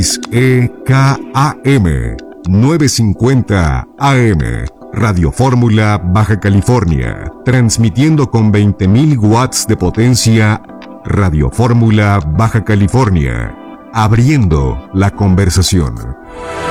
EKAM 950 AM, Radio Fórmula, Baja California, transmitiendo con 20.000 watts de potencia. Radio Fórmula, Baja California, abriendo la conversación.